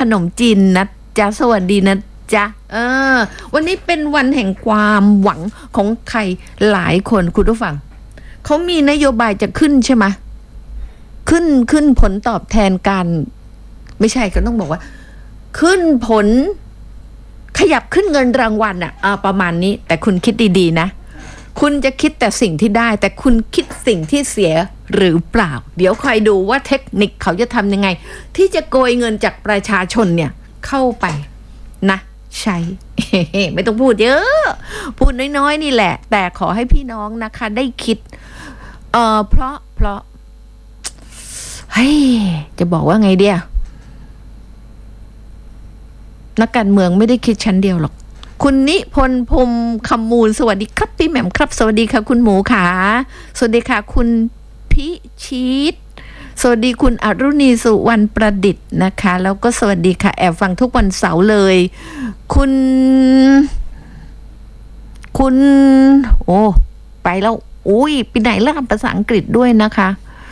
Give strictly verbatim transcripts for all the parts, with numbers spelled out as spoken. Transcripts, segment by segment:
นมจีนนะจ๊ะสวัสดีนะจ๊ะเออวันนี้เป็นวันแห่งความหวังของใครหลายคนคุณผู้ฟังเขามีนโยบายจะขึ้นใช่ไหมขึ้นขึ้นผลตอบแทนการไม่ใช่ก็ต้องบอกว่าขึ้นผลขยับขึ้นเงินรางวัลอะอ่ะประมาณนี้แต่คุณคิดดีๆนะคุณจะคิดแต่สิ่งที่ได้แต่คุณคิดสิ่งที่เสียหรือเปล่าเดี๋ยวคอยดูว่าเทคนิคเขาจะทำยังไงที่จะโกยเงินจากประชาชนเนี่ยเข้าไปนะใช่ ไม่ต้องพูดเยอะพูดน้อยๆนี่แหละแต่ขอให้พี่น้องนะคะได้คิดเออเพราะเพราะเฮ้ยจะบอกว่าไงเดียนักการเมืองไม่ได้คิดชั้นเดียวหรอกคุณนิพนธ์พรหมคำมูลสวัสดีครับพี่แหม่มครับสวัสดีค่ะคุณหมูขาสวัสดีค่ะคุณพิชิตสวัสดีคุณอรุณีสุวรรณประดิษฐ์นะคะแล้วก็สวัสดีค่ะแอบฟังทุกวันเสาร์เลยคุณคุณโอ้ไปแล้วอุ้ยปีไหนเล่าภาษาอังกฤษด้วยนะคะ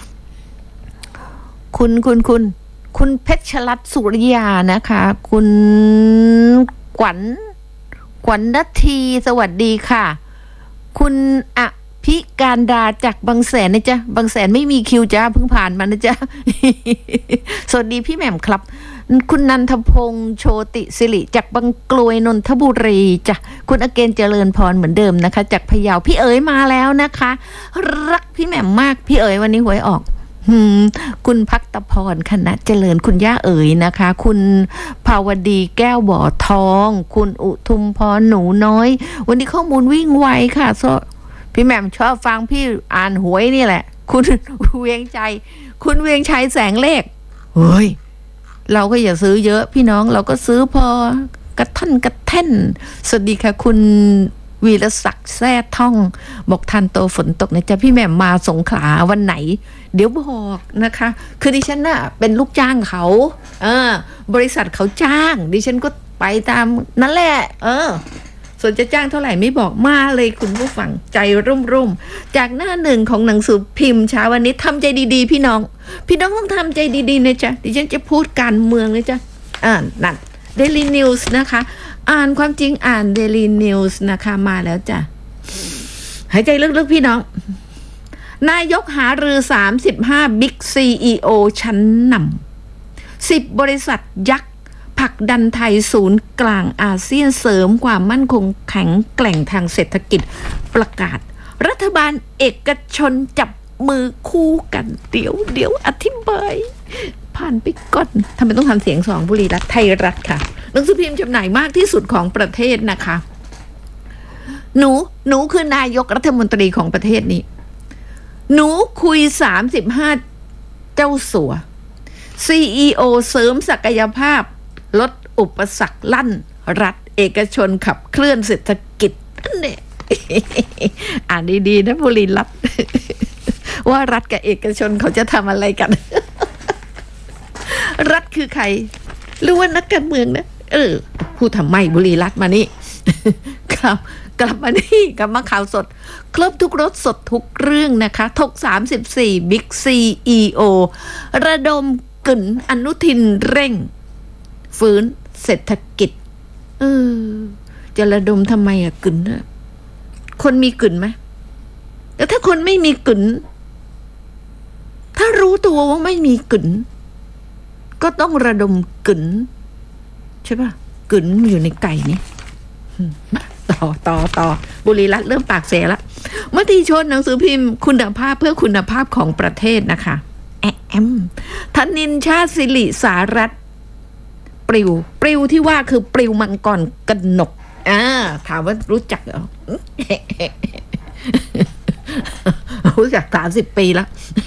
คุณคุณคุณคุณเพชรรัตน์สุริยานะคะคุณขวัญขวัญนาทีสวัสดีค่ะคุณอภิการดาจากบางแสนนะจ๊ะบางแสนไม่มีคิวจ้าเพิ่งผ่านมานะจ๊ะ สวัสดีพี่แหม่มครับคุณนันทพงษ์โชติสิริจากบางกลวยนนทบุรีจ้ะคุณอเกณฑ์เจริญพรเหมือนเดิมนะคะจากพะเยาพี่เอ๋ยมาแล้วนะคะรักพี่แหม่มมากพี่เอ๋ยวันนี้หวยออกหืมคุณพักตพรคณะเจริญคุณย่าเอ๋ยนะคะคุณภาวดีแก้วบ่อทองคุณอุทุมพรหนูน้อยวันนี้ข้อมูลวิ่งไวค่ะโซพี่แหม่มชอบฟังพี่อ่านหวยนี่แหละคุณเวียงใจคุณเวียงชัยแสงเลขเฮ้ยเราก็อย่าซื้อเยอะพี่น้องเราก็ซื้อพอกระท่อนกระแท่นสวัสดีค่ะคุณวีรศักดิ์แซ่ท่องบอกทันโตฝนตกนะจ๊ะพี่แหม่มมาสงขลาวันไหนเดี๋ยวบอกนะคะคือดิฉันน่ะเป็นลูกจ้างเขาเออบริษัทเขาจ้างดิฉันก็ไปตามนั่นแหละเออส่วนจะจ้างเท่าไหร่ไม่บอกมาเลยคุณผู้ฟังใจร่มๆจากหน้าหนึ่งของหนังสือพิมพ์เช้าวันนี้ทำใจดีๆพี่น้องพี่น้องต้องทำใจดีๆนะจ๊ะดิฉันจะพูดการเมืองนะจ๊ะอ่านั่น Daily News นะคะอ่านความจริงอ่าน Daily News นะคะมาแล้วจ้ะหายใจลึกๆพี่น้องนายกหารือสามสิบห้าบิ๊ก ซี อี โอ ชั้นนำสิบบริษัทยักษ์ผลักดันไทยศูนย์กลางอาเซียนเสริมความมั่นคงแข็งแกร่งทางเศรษฐกิจประกาศรัฐบาลเอกชนจับมือคู่กันเดี๋ยวเดี๋ยวอธิบายผ่านไปก่อนทำไมต้องทำเสียงสองบุรีรัฐไทยรัฐค่ะหนังสือพิมพ์จำหน่ายมากที่สุดของประเทศนะคะหนูหนูคือนายกรัฐมนตรีของประเทศนี้หนูคุยสามสิบห้าเจ้าสัว ซี อี โอ เสริมศักยภาพลดอุปสรรคลั่นรัฐเอกชนขับเคลื่อนเศรษฐกิจเนี่ยอ่านดีๆนะบุรีรัฐ ว่ารัฐกับเอกชนเขาจะทำอะไรกัน รัฐคือใครหรือว่านักการเมืองนะเออพูดทำไมบุรีรัฐมานี่ ครับกลับมานี่กลับมาข่าวสดครบทุกรสสดทุกเรื่องนะคะทกสามสิบสี่บิ๊ก ซี อี โอ ระดมกึ่นอนุทินเร่งฟื้นเศรษฐกิจเออจะระดมทำไมอะกึ่นนะคนมีกึ่นไหมแล้วถ้าคนไม่มีกึ่นถ้ารู้ตัวว่าไม่มีกึ่นก็ต้องระดมกึ่นใช่ป่ะกึ่นอยู่ในไก่นี่ต่อต่อต่อบุรีรัฐเริ่มปากเสียละมติชนหนังสือพิมพ์คุณภาพเพื่อคุณภาพของประเทศนะคะแอมธนินชาติศิริสารัตน์ปลิวปลิวที่ว่าคือปลิวมังกรกนกอ่าถามว่ารู้จักเหรอ รู้จักสามสิบปีแล้ว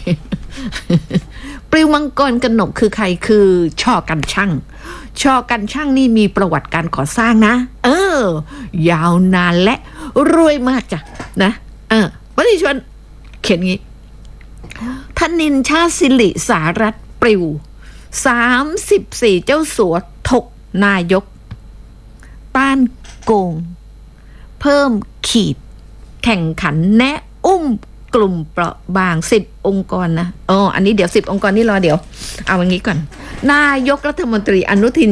ปลิวมังกรกนกคือใครคือช่อกันช่างช่อกันช่างนี่มีประวัติการก่อสร้างนะเออยาวนานและรวยมากจ้ะนะเออมติชนเขียนงี้ธนินชาติศิริสารัตน์ปลิวสามสิบสี่เจ้าสัวถกนายกต้านโกงเพิ่มขีดแข่งขันแนะอุ้มกลุ่มเปราะบางสิบองค์กรนะอ๋ออันนี้เดี๋ยวสิบองค์กรนี่รอเดี๋ยวเอาอย่างนี้ก่อนนายกรัฐมนตรีอนุทิน